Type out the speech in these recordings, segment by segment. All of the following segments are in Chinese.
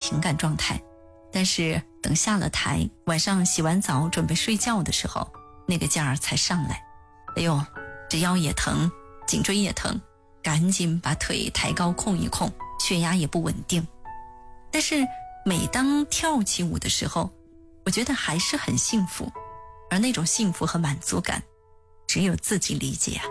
情感状态。但是等下了台，晚上洗完澡准备睡觉的时候，那个劲儿才上来。哎呦，这腰也疼，颈椎也疼，赶紧把腿抬高控一控，血压也不稳定。但是每当跳起舞的时候，我觉得还是很幸福，而那种幸福和满足感，只有自己理解啊。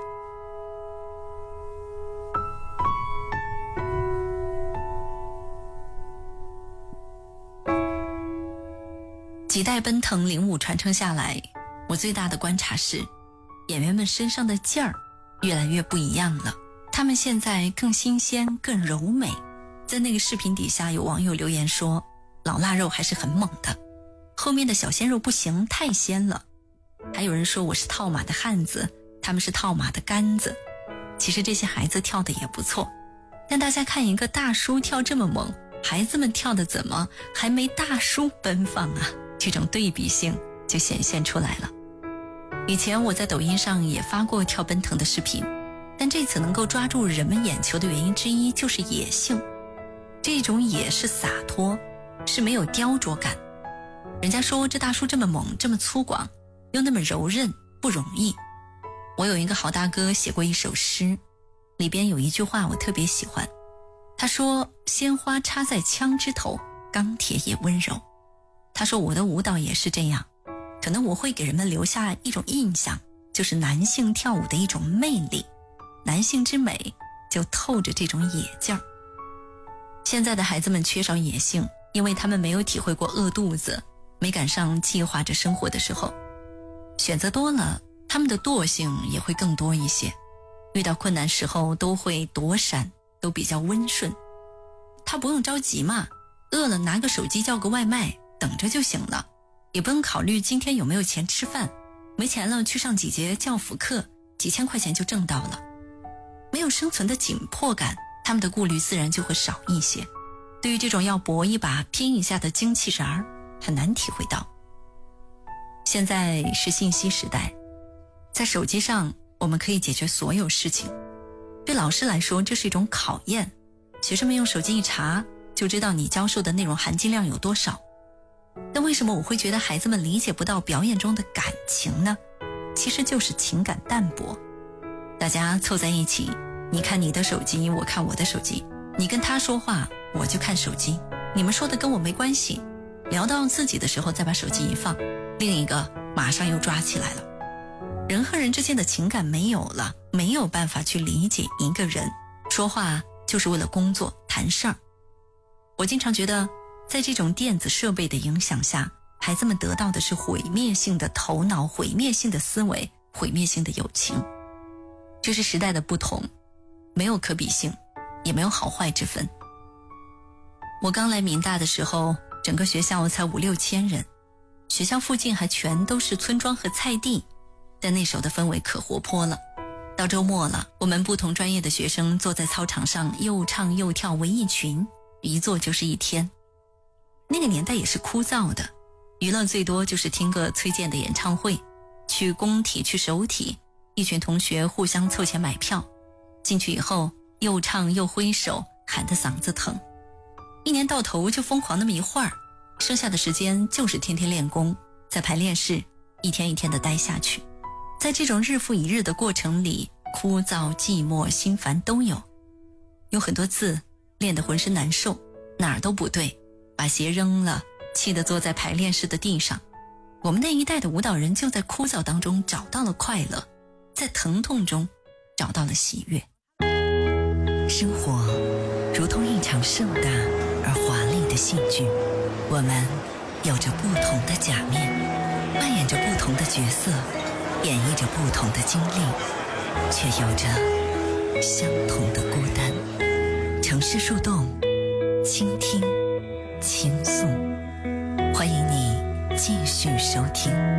几代奔腾领舞传承下来，我最大的观察是，演员们身上的劲儿越来越不一样了。他们现在更新鲜，更柔美。在那个视频底下有网友留言说，老腊肉还是很猛的，后面的小鲜肉不行，太鲜了。还有人说我是套马的汉子，他们是套马的杆子。其实这些孩子跳的也不错，但大家看一个大叔跳这么猛，孩子们跳的怎么还没大叔奔放啊？这种对比性就显现出来了。以前我在抖音上也发过跳奔腾的视频，但这次能够抓住人们眼球的原因之一就是野性。这种野是洒脱，是没有雕琢感。人家说这大叔这么猛，这么粗犷，又那么柔韧，不容易。我有一个好大哥写过一首诗，里边有一句话我特别喜欢。他说，鲜花插在枪枝头，钢铁也温柔。他说我的舞蹈也是这样，可能我会给人们留下一种印象，就是男性跳舞的一种魅力，男性之美就透着这种野劲儿。现在的孩子们缺少野性，因为他们没有体会过饿肚子，没赶上计划着生活的时候，选择多了，他们的惰性也会更多一些，遇到困难时候都会躲闪，都比较温顺。他不用着急嘛，饿了拿个手机叫个外卖，等着就行了，也不用考虑今天有没有钱吃饭，没钱了去上几节教辅课，几千块钱就挣到了。没有生存的紧迫感，他们的顾虑自然就会少一些。对于这种要搏一把拼一下的精气神儿，很难体会到。现在是信息时代，在手机上我们可以解决所有事情。对老师来说，这是一种考验，学生们用手机一查，就知道你教授的内容含金量有多少。但为什么我会觉得孩子们理解不到表演中的感情呢？其实就是情感淡薄。大家凑在一起，你看你的手机，我看我的手机，你跟他说话，我就看手机，你们说的跟我没关系。聊到自己的时候再把手机一放，另一个马上又抓起来了。人和人之间的情感没有了，没有办法去理解一个人，说话就是为了工作谈事儿。我经常觉得在这种电子设备的影响下，孩子们得到的是毁灭性的头脑，毁灭性的思维，毁灭性的友情。这是时代的不同，没有可比性，也没有好坏之分。我刚来民大的时候，整个学校才5、6千人，学校附近还全都是村庄和菜地，但那时候的氛围可活泼了。到周末了，我们不同专业的学生坐在操场上又唱又跳为一群，一坐就是一天。那个年代也是枯燥的，娱乐最多就是听个崔健的演唱会，去工体去首体，一群同学互相凑钱买票，进去以后又唱又挥手，喊得嗓子疼。一年到头就疯狂那么一会儿，剩下的时间就是天天练功，在排练室一天一天的待下去。在这种日复一日的过程里，枯燥寂寞心烦都有。有很多次练得浑身难受，哪儿都不对，把鞋扔了，气得坐在排练室的地上。我们那一代的舞蹈人就在枯燥当中找到了快乐，在疼痛中找到了喜悦。 生活如同一场盛大而华丽的戏剧，我们有着不同的假面，扮演着不同的角色，演绎着不同的经历，却有着相同的孤单。城市树洞，倾听，倾诉，欢迎你继续收听。